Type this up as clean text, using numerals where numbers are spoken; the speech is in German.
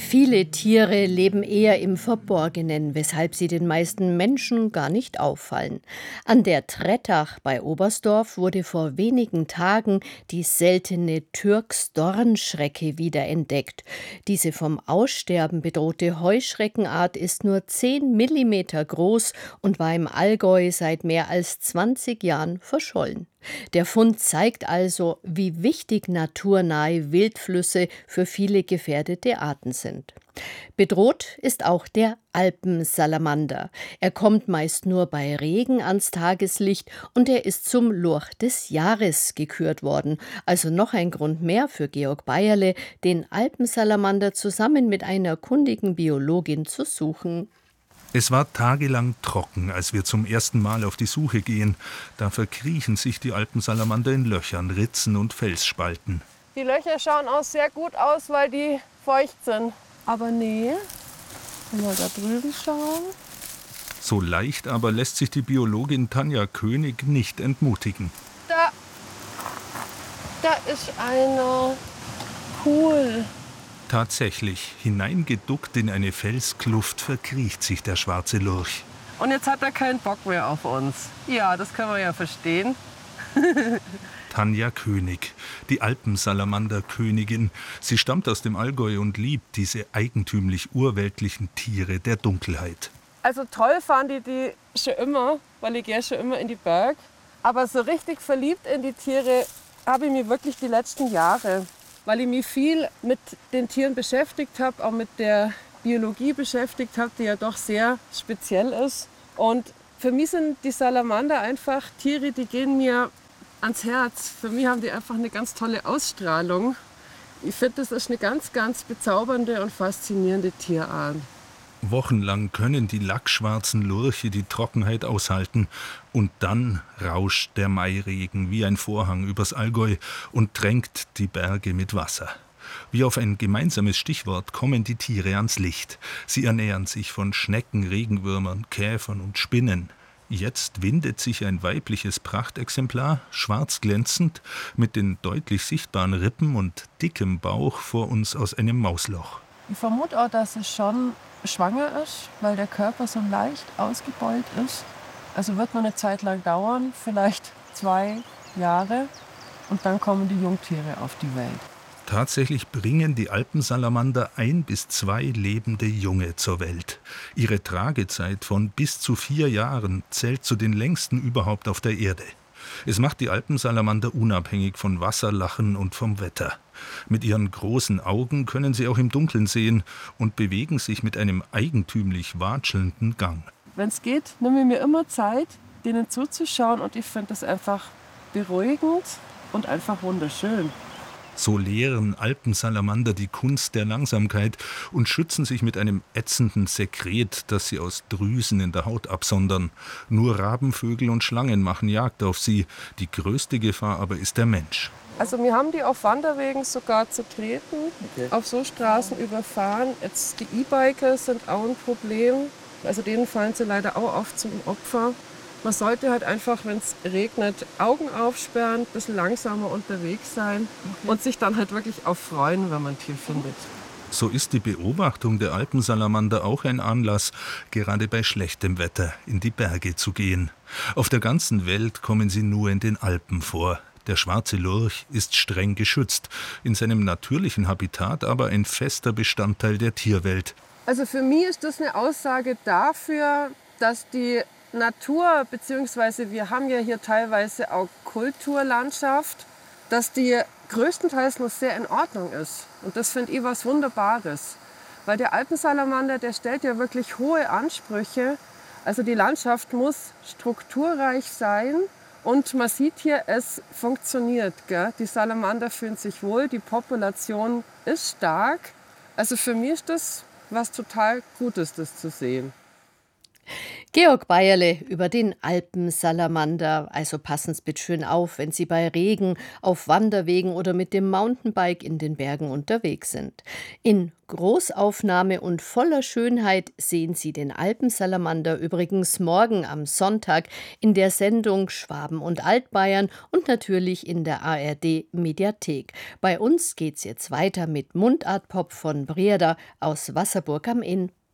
Viele Tiere leben eher im Verborgenen, weshalb sie den meisten Menschen gar nicht auffallen. An der Trettach bei Oberstdorf wurde vor wenigen Tagen die seltene Türks-Dornschrecke wiederentdeckt. Diese vom Aussterben bedrohte Heuschreckenart ist nur 10 Millimeter groß und war im Allgäu seit mehr als 20 Jahren verschollen. Der Fund zeigt also, wie wichtig naturnahe Wildflüsse für viele gefährdete Arten sind. Bedroht ist auch der Alpensalamander. Er kommt meist nur bei Regen ans Tageslicht und er ist zum Lurch des Jahres gekürt worden. Also noch ein Grund mehr für Georg Beierle, den Alpensalamander zusammen mit einer kundigen Biologin zu suchen. Es war tagelang trocken, als wir zum ersten Mal auf die Suche gehen. Da verkriechen sich die Alpensalamander in Löchern, Ritzen und Felsspalten. Die Löcher schauen auch sehr gut aus, weil die feucht sind. Aber nee, wenn wir da drüben schauen. So leicht aber lässt sich die Biologin Tanja König nicht entmutigen. Da ist einer. Cool. Tatsächlich, hineingeduckt in eine Felskluft verkriecht sich der schwarze Lurch. Und jetzt hat er keinen Bock mehr auf uns. Ja, das kann man ja verstehen. Tanja König, die Alpensalamander-Königin. Sie stammt aus dem Allgäu und liebt diese eigentümlich urweltlichen Tiere der Dunkelheit. Also toll fand ich die schon immer, weil ich gehe schon immer in die Berge. Aber so richtig verliebt in die Tiere habe ich mich wirklich die letzten Jahre. Weil ich mich viel mit den Tieren beschäftigt habe, auch mit der Biologie beschäftigt habe, die ja doch sehr speziell ist. Und für mich sind die Salamander einfach Tiere, die gehen mir ans Herz. Für mich haben die einfach eine ganz tolle Ausstrahlung. Ich finde, das ist eine ganz, ganz bezaubernde und faszinierende Tierart. Wochenlang können die lackschwarzen Lurche die Trockenheit aushalten. Und dann rauscht der Mairegen wie ein Vorhang übers Allgäu und tränkt die Berge mit Wasser. Wie auf ein gemeinsames Stichwort kommen die Tiere ans Licht. Sie ernähren sich von Schnecken, Regenwürmern, Käfern und Spinnen. Jetzt windet sich ein weibliches Prachtexemplar, schwarz glänzend, mit den deutlich sichtbaren Rippen und dickem Bauch vor uns aus einem Mausloch. Ich vermute auch, dass es schon schwanger ist, weil der Körper so leicht ausgebeult ist. Also wird noch eine Zeit lang dauern, vielleicht 2 Jahre. Und dann kommen die Jungtiere auf die Welt. Tatsächlich bringen die Alpensalamander 1 bis 2 lebende Junge zur Welt. Ihre Tragezeit von bis zu 4 Jahren zählt zu den längsten überhaupt auf der Erde. Es macht die Alpensalamander unabhängig von Wasserlachen und vom Wetter. Mit ihren großen Augen können sie auch im Dunkeln sehen und bewegen sich mit einem eigentümlich watschelnden Gang. Wenn es geht, nehme ich mir immer Zeit, denen zuzuschauen, und ich finde das einfach beruhigend und einfach wunderschön. So lehren Alpensalamander die Kunst der Langsamkeit und schützen sich mit einem ätzenden Sekret, das sie aus Drüsen in der Haut absondern. Nur Rabenvögel und Schlangen machen Jagd auf sie. Die größte Gefahr aber ist der Mensch. Also wir haben die auf Wanderwegen sogar zu treten, auf so Straßen überfahren. Jetzt die E-Biker sind auch ein Problem. Also denen fallen sie leider auch oft zum Opfer. Man sollte halt einfach, wenn es regnet, Augen aufsperren, ein bisschen langsamer unterwegs sein und sich dann halt wirklich auch freuen, wenn man ein Tier findet. So ist die Beobachtung der Alpensalamander auch ein Anlass, gerade bei schlechtem Wetter in die Berge zu gehen. Auf der ganzen Welt kommen sie nur in den Alpen vor. Der schwarze Lurch ist streng geschützt, in seinem natürlichen Habitat aber ein fester Bestandteil der Tierwelt. Also für mich ist das eine Aussage dafür, dass die Natur, beziehungsweise wir haben ja hier teilweise auch Kulturlandschaft, dass die größtenteils noch sehr in Ordnung ist. Und das finde ich was Wunderbares. Weil der Alpensalamander, der stellt ja wirklich hohe Ansprüche. Also die Landschaft muss strukturreich sein und man sieht hier, es funktioniert. Gell? Die Salamander fühlen sich wohl, die Population ist stark. Also für mich ist das was total Gutes, das zu sehen. Georg Bayerle über den Alpensalamander. Also passen Sie bitte schön auf, wenn Sie bei Regen, auf Wanderwegen oder mit dem Mountainbike in den Bergen unterwegs sind. In Großaufnahme und voller Schönheit sehen Sie den Alpensalamander übrigens morgen am Sonntag in der Sendung Schwaben und Altbayern und natürlich in der ARD Mediathek. Bei uns geht's jetzt weiter mit Mundartpop von Brierda aus Wasserburg am Inn.